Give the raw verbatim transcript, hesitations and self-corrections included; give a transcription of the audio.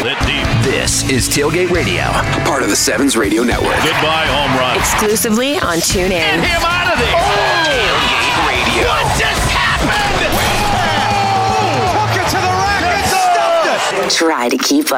Hit deep. This is Tailgate Radio, part of the Sevens Radio Network. Goodbye, home run. Exclusively on TuneIn. Get him out of there. Oh! Tailgate Radio. What just happened? Took it to the rack and stuffed it. Try to keep up.